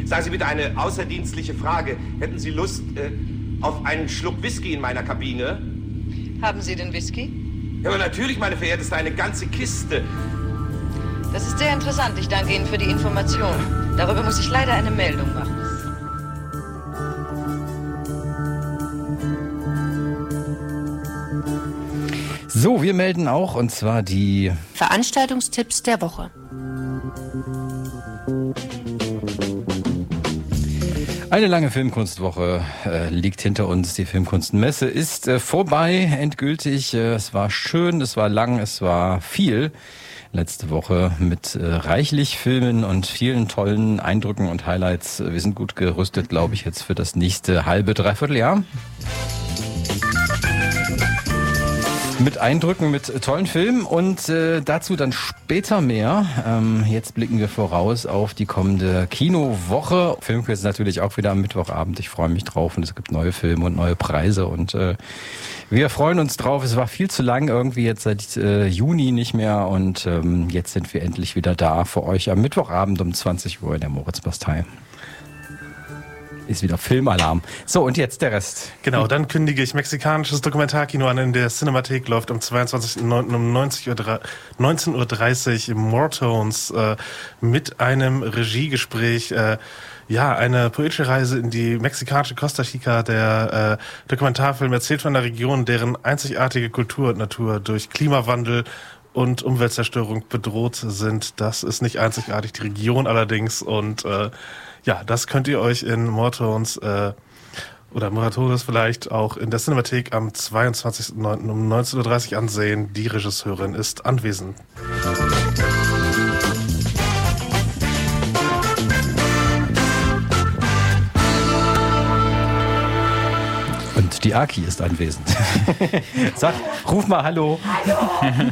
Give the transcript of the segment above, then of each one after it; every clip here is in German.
Sagen Sie bitte eine außerdienstliche Frage. Hätten Sie Lust auf einen Schluck Whisky in meiner Kabine? Haben Sie den Whisky? Ja, aber natürlich, meine Verehrteste, eine ganze Kiste. Das ist sehr interessant. Ich danke Ihnen für die Information. Darüber muss ich leider eine Meldung machen. So, wir melden auch, und zwar die Veranstaltungstipps der Woche. Eine lange Filmkunstwoche liegt hinter uns. Die Filmkunstmesse ist vorbei, endgültig. Es war schön, es war lang, es war viel. Letzte Woche mit reichlich Filmen und vielen tollen Eindrücken und Highlights. Wir sind gut gerüstet, glaube ich, jetzt für das nächste halbe, dreiviertel Jahr. Mit Eindrücken, mit tollen Filmen und dazu dann später mehr. Jetzt blicken wir voraus auf die kommende Kinowoche. Filmquiz natürlich auch wieder am Mittwochabend. Ich freue mich drauf und es gibt neue Filme und neue Preise und wir freuen uns drauf. Es war viel zu lang irgendwie jetzt seit Juni nicht mehr und jetzt sind wir endlich wieder da für euch am Mittwochabend um 20 Uhr in der Moritzbastei. Ist wieder Filmalarm. So, und jetzt der Rest. Genau, dann kündige ich mexikanisches Dokumentarkino an. In der Cinemathek läuft am 22.09. um 19.30 Uhr Mortones mit einem Regiegespräch. Eine poetische Reise in die mexikanische Costa Rica. Der Dokumentarfilm erzählt von einer Region, deren einzigartige Kultur und Natur durch Klimawandel und Umweltzerstörung bedroht sind. Das ist nicht einzigartig, die Region allerdings. Und das könnt ihr euch in Mortones oder Moratones vielleicht auch in der Cinemathek am 22.09. um 19.30 Uhr ansehen. Die Regisseurin ist anwesend. Und die Aki ist anwesend. Sag, ruf mal Hallo. Hallo.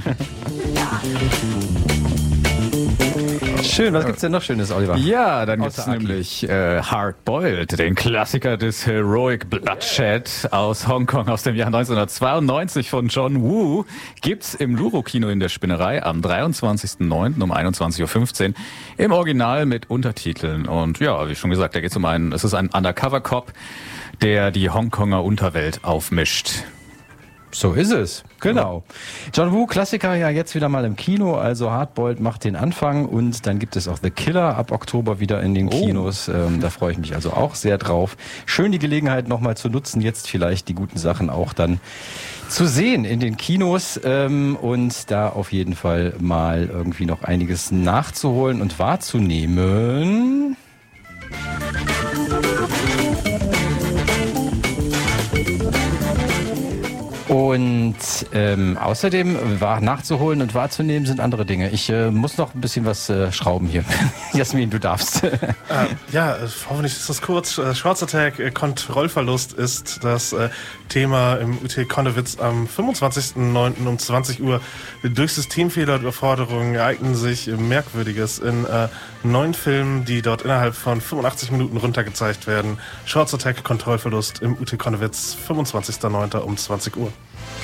Schön, was gibt's denn noch Schönes, Oliver? Ja, dann gibt's nämlich Hard Boiled, den Klassiker des Heroic Bloodshed aus Hongkong aus dem Jahr 1992 von John Woo. Gibt's im Luro-Kino in der Spinnerei am 23.09. um 21.15 Uhr im Original mit Untertiteln. Und ja, wie schon gesagt, da geht's es ist ein Undercover-Cop, der die Hongkonger Unterwelt aufmischt. So ist es, genau. John Woo, Klassiker, ja jetzt wieder mal im Kino, also Hardboiled macht den Anfang und dann gibt es auch The Killer ab Oktober wieder in den Kinos. Da freue ich mich also auch sehr drauf. Schön die Gelegenheit nochmal zu nutzen, jetzt vielleicht die guten Sachen auch dann zu sehen in den Kinos und da auf jeden Fall mal irgendwie noch einiges nachzuholen und wahrzunehmen. Und außerdem nachzuholen und wahrzunehmen sind andere Dinge. Ich muss noch ein bisschen was schrauben hier. Jasmin, du darfst. Hoffentlich ist das kurz. Shorts Attack, Kontrollverlust ist das Thema im UT Konnewitz am 25.09. um 20 Uhr. Durch Systemfehler und Überforderungen ereignen sich Merkwürdiges in 9 Filmen, die dort innerhalb von 85 Minuten runtergezeigt werden. Shorts Attack, Kontrollverlust im UT Konnewitz, 25.09. um 20 Uhr.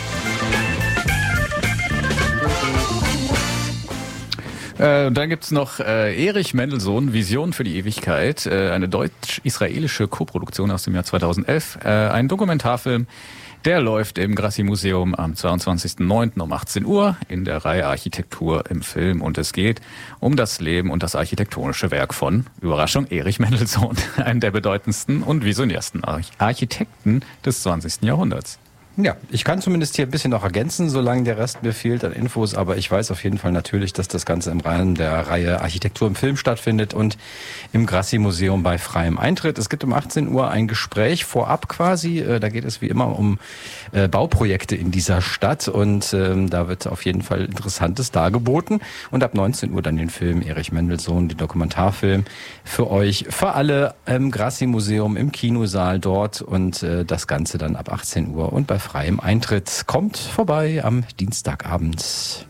Dann gibt's noch Erich Mendelsohn, Vision für die Ewigkeit, eine deutsch-israelische Koproduktion aus dem Jahr 2011, ein Dokumentarfilm, der läuft im Grassi-Museum am 22.09. um 18 Uhr in der Reihe Architektur im Film und es geht um das Leben und das architektonische Werk von, Überraschung, Erich Mendelsohn, einem der bedeutendsten und visionärsten Architekten des 20. Jahrhunderts. Ja, ich kann zumindest hier ein bisschen noch ergänzen, solange der Rest mir fehlt an Infos, aber ich weiß auf jeden Fall natürlich, dass das Ganze im Rahmen der Reihe Architektur im Film stattfindet und im Grassi-Museum bei freiem Eintritt. Es gibt um 18 Uhr ein Gespräch vorab quasi, da geht es wie immer um Bauprojekte in dieser Stadt und da wird auf jeden Fall Interessantes dargeboten und ab 19 Uhr dann den Film Erich Mendelsohn, den Dokumentarfilm für euch, für alle im Grassi-Museum, im Kinosaal dort und das Ganze dann ab 18 Uhr und bei freiem Eintritt. Kommt vorbei am Dienstagabend.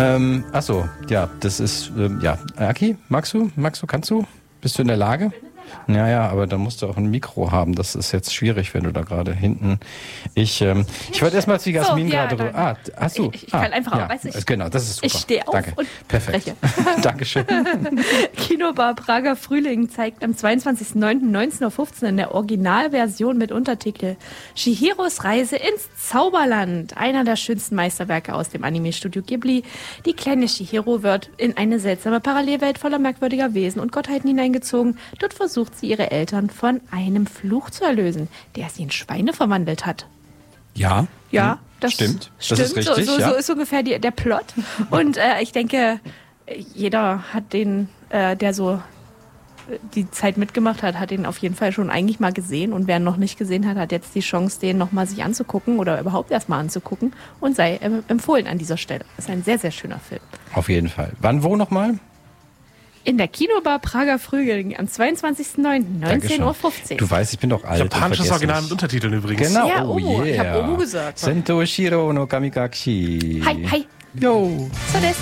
Das ist, Aki, magst du, kannst du? Bist du in der Lage? Ja, aber da musst du auch ein Mikro haben. Das ist jetzt schwierig, wenn du da gerade hinten... Ich wollte erstmal als die Jasmin gerade... hast du? Ich kann einfach auch, weißt du, genau, das ist super. Ich stehe auf Danke. und Perfekt. Dankeschön. Kinobar Prager Frühling zeigt am 22.09.19.15 Uhr in der Originalversion mit Untertitel Chihiros Reise ins Zauberland. Einer der schönsten Meisterwerke aus dem Anime-Studio Ghibli. Die kleine Chihiro wird in eine seltsame Parallelwelt voller merkwürdiger Wesen und Gottheiten hineingezogen. Dort versucht sie, ihre Eltern von einem Fluch zu erlösen, der sie in Schweine verwandelt hat. Ja. Ja, das stimmt. Das ist richtig. So ist ungefähr der Plot. Und ich denke, jeder hat den, der so die Zeit mitgemacht hat, hat den auf jeden Fall schon eigentlich mal gesehen. Und wer ihn noch nicht gesehen hat, hat jetzt die Chance, den nochmal sich anzugucken oder überhaupt erstmal anzugucken und sei empfohlen an dieser Stelle. Das ist ein sehr, sehr schöner Film. Auf jeden Fall. Wann, wo nochmal? In der Kinobar Prager Frühling am 22.09.19.15 Uhr. Du weißt, ich bin doch alt. Japanisches Original mit Untertiteln übrigens. Genau, Ja, ich habe Omo gesagt. Sento Shiro no Kamikashi. Hi. Yo. So das.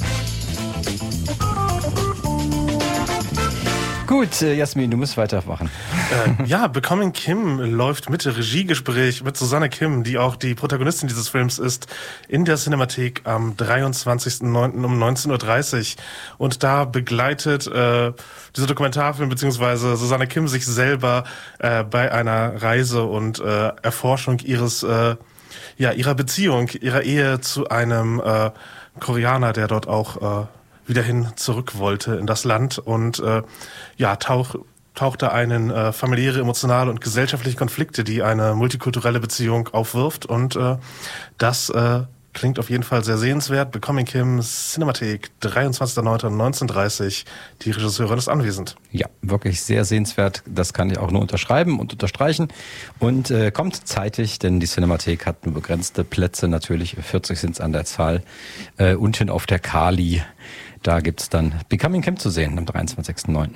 Gut, Jasmin, du musst weitermachen. Becoming Kim läuft mit Regiegespräch mit Susanne Kim, die auch die Protagonistin dieses Films ist, in der Cinemathek am 23.09. um 19.30 Uhr. Und da begleitet dieser Dokumentarfilm bzw. Susanne Kim sich selber bei einer Reise und Erforschung ihrer Beziehung, ihrer Ehe zu einem Koreaner, der dort auch wieder hin zurück wollte in das Land und tauchte einen familiäre, emotionale und gesellschaftliche Konflikte, die eine multikulturelle Beziehung aufwirft und das klingt auf jeden Fall sehr sehenswert. Becoming Kim, Cinemathek, 23.09.1930. Die Regisseurin ist anwesend. Ja, wirklich sehr sehenswert. Das kann ich auch nur unterschreiben und unterstreichen. Und kommt zeitig, denn die Cinemathek hat nur begrenzte Plätze. Natürlich 40 sind es an der Zahl. Unten auf der Kali. Da gibt's dann Becoming Kim zu sehen am 23.09.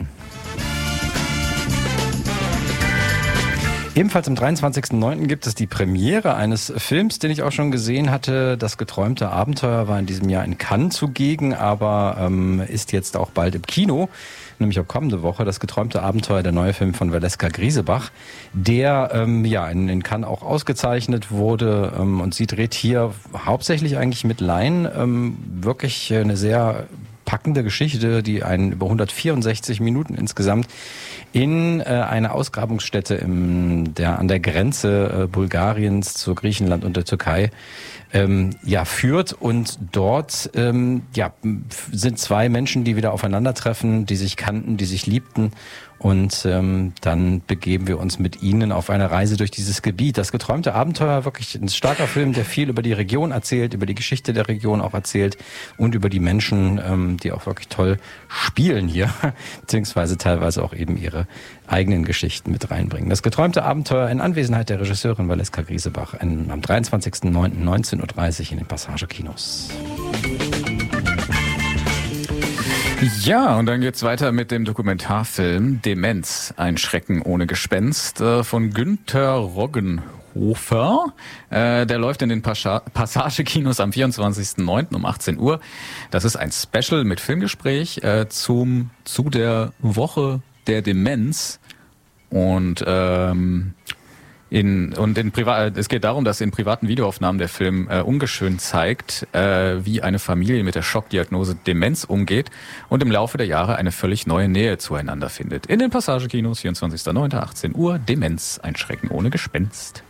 Ebenfalls am 23.09. gibt es die Premiere eines Films, den ich auch schon gesehen hatte. Das geträumte Abenteuer war in diesem Jahr in Cannes zugegen, aber ist jetzt auch bald im Kino, nämlich auch kommende Woche. Das geträumte Abenteuer, der neue Film von Valeska Griesebach, der in Cannes auch ausgezeichnet wurde. Und sie dreht hier hauptsächlich eigentlich mit Laien wirklich eine sehr packende Geschichte, die einen über 164 Minuten insgesamt in eine Ausgrabungsstätte an der Grenze Bulgariens zu Griechenland und der Türkei führt. Und dort sind zwei Menschen, die wieder aufeinandertreffen, die sich kannten, die sich liebten. Und dann begeben wir uns mit ihnen auf eine Reise durch dieses Gebiet. Das geträumte Abenteuer, wirklich ein starker Film, der viel über die Region erzählt, über die Geschichte der Region auch erzählt und über die Menschen, die auch wirklich toll spielen hier, beziehungsweise teilweise auch eben ihre eigenen Geschichten mit reinbringen. Das geträumte Abenteuer in Anwesenheit der Regisseurin Valeska Griesebach am 23.09.19.30 Uhr in den Passage-Kinos. Ja, und dann geht's weiter mit dem Dokumentarfilm Demenz, ein Schrecken ohne Gespenst von Günther Roggenhofer. Der läuft in den Passage-Kinos am 24.09. um 18 Uhr. Das ist ein Special mit Filmgespräch zu der Woche der Demenz. Und es geht darum, dass in privaten Videoaufnahmen der Film ungeschönt zeigt, wie eine Familie mit der Schockdiagnose Demenz umgeht und im Laufe der Jahre eine völlig neue Nähe zueinander findet. In den Passagekinos, 24.09., 18 Uhr, Demenz, ein Schrecken ohne Gespenst.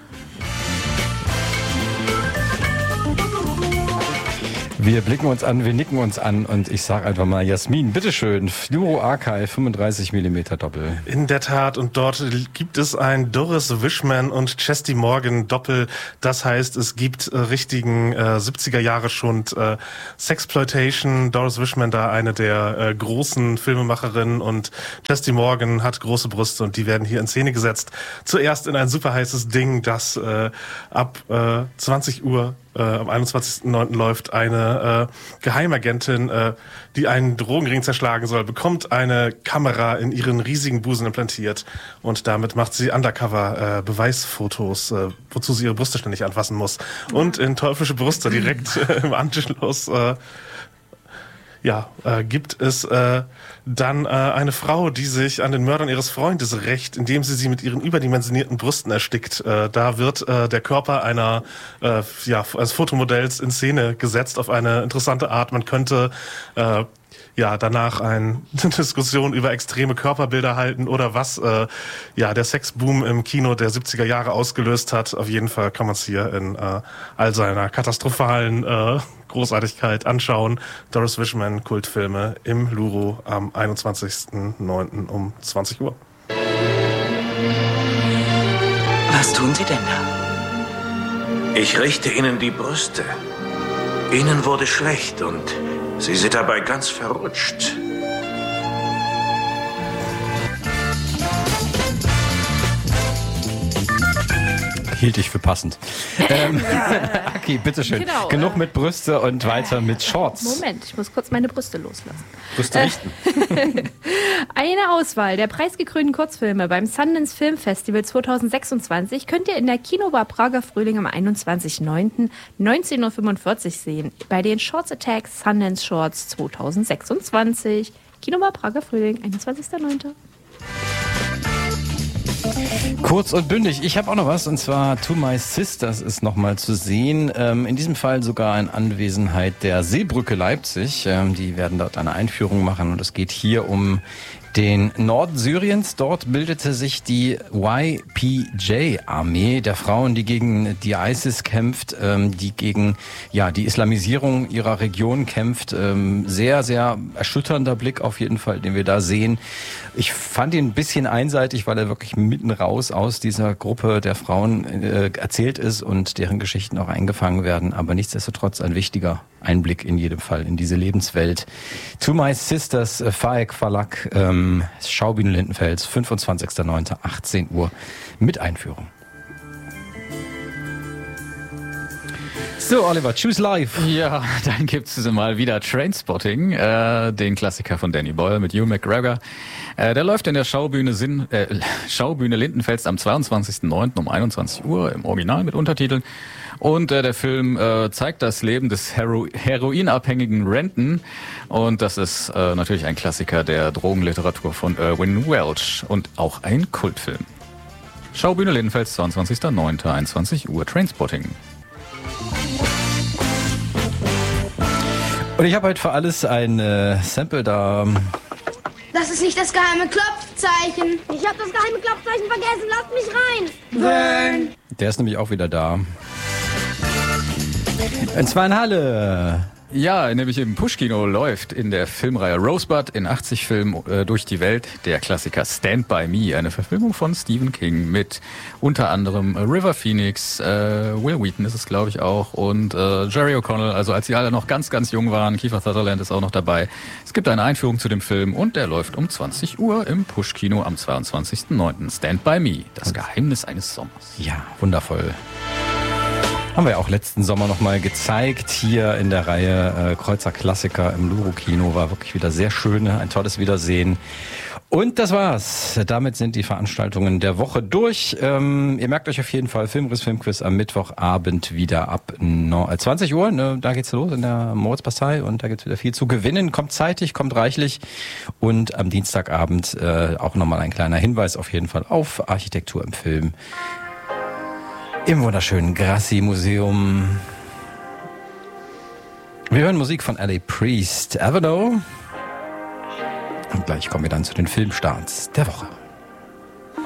Wir blicken uns an, wir nicken uns an und ich sage einfach mal, Jasmin, bitteschön, Fluoro Archive 35 mm Doppel. In der Tat, und dort gibt es ein Doris Wishman und Chesty Morgan Doppel. Das heißt, es gibt richtigen 70er Jahre Schund Sexploitation. Doris Wishman da eine der großen Filmemacherinnen und Chesty Morgan hat große Brüste und die werden hier in Szene gesetzt. Zuerst in ein super heißes Ding, das ab 20 Uhr am 21.09. läuft. Eine Geheimagentin, die einen Drogenring zerschlagen soll, bekommt eine Kamera in ihren riesigen Busen implantiert und damit macht sie Undercover Beweisfotos, wozu sie ihre Brüste ständig anfassen muss. Und in teuflische Brüste direkt im Anschluss gibt es dann eine Frau, die sich an den Mördern ihres Freundes rächt, indem sie mit ihren überdimensionierten Brüsten erstickt. Da wird der Körper eines Fotomodells in Szene gesetzt auf eine interessante Art. Man könnte danach eine Diskussion über extreme Körperbilder halten oder was der Sexboom im Kino der 70er Jahre ausgelöst hat. Auf jeden Fall kann man es hier in all seiner katastrophalen Großartigkeit anschauen. Doris Wishman, Kultfilme im Luro am 21.09. um 20 Uhr. Was tun Sie denn da? Ich richte Ihnen die Brüste. Ihnen wurde schlecht und Sie sind dabei ganz verrutscht. Hielt ich für passend. Aki, bitteschön. Genau, Genug mit Brüste und weiter mit Shorts. Moment, ich muss kurz meine Brüste loslassen. Brüste richten. Eine Auswahl der preisgekrönten Kurzfilme beim Sundance Film Festival 2026 könnt ihr in der Kinobar Prager Frühling am 21.09. 19.45 Uhr sehen. Bei den Shorts Attack Sundance Shorts 2026. Kinobar Prager Frühling, 21.09. Kurz und bündig. Ich habe auch noch was, und zwar To My Sisters ist nochmal zu sehen. In diesem Fall sogar in Anwesenheit der Seebrücke Leipzig. Die werden dort eine Einführung machen, und es geht hier um den Norden Syriens. Dort bildete sich die YPJ-Armee der Frauen, die gegen die ISIS kämpft, die gegen die Islamisierung ihrer Region kämpft. Sehr, sehr erschütternder Blick auf jeden Fall, den wir da sehen. Ich fand ihn ein bisschen einseitig, weil er wirklich mitten raus aus dieser Gruppe der Frauen erzählt ist und deren Geschichten auch eingefangen werden. Aber nichtsdestotrotz ein wichtiger Einblick in jedem Fall in diese Lebenswelt. To My Sisters, Faek Verlag, Schaubühne Lindenfels, 25.09., 18 Uhr mit Einführung. So, Oliver, choose live. Ja, dann gibt's mal wieder Trainspotting, den Klassiker von Danny Boyle mit Hugh McGregor. Der läuft in der Schaubühne Lindenfels am 22.09. um 21 Uhr im Original mit Untertiteln. Und der Film zeigt das Leben des heroinabhängigen Renton. Und das ist natürlich ein Klassiker der Drogenliteratur von Irwin Welsh und auch ein Kultfilm. Schaubühne Lindenfels, 22.09., 21 Uhr, Trainspotting. Und ich habe heute für alles ein Sample da. Das ist nicht das geheime Klopfzeichen. Ich habe das geheime Klopfzeichen vergessen. Lasst mich rein. Vern. Der ist nämlich auch wieder da. Und zwar in Halle. Ja, nämlich im Pushkino läuft in der Filmreihe Rosebud in 80 Filmen durch die Welt der Klassiker Stand By Me, eine Verfilmung von Stephen King mit unter anderem River Phoenix, Will Wheaton ist es glaube ich auch, und Jerry O'Connell, also als sie alle noch ganz, ganz jung waren. Kiefer Sutherland ist auch noch dabei. Es gibt eine Einführung zu dem Film und der läuft um 20 Uhr im Pushkino am 22.09. Stand By Me, das Geheimnis eines Sommers. Ja, wundervoll. Haben wir ja auch letzten Sommer nochmal gezeigt, hier in der Reihe Kreuzer Klassiker im Luro-Kino. War wirklich wieder sehr schön, ein tolles Wiedersehen. Und das war's. Damit sind die Veranstaltungen der Woche durch. Ihr merkt euch auf jeden Fall, Filmriss, Filmquiz am Mittwochabend wieder ab 20 Uhr. Ne, da geht's los in der Moritzbastei und da gibt's wieder viel zu gewinnen. Kommt zeitig, kommt reichlich. Und am Dienstagabend auch nochmal ein kleiner Hinweis auf jeden Fall auf Architektur im Film. Im wunderschönen Grassi-Museum. Wir hören Musik von L.A. Priest, Avenue. Und gleich kommen wir dann zu den Filmstarts der Woche.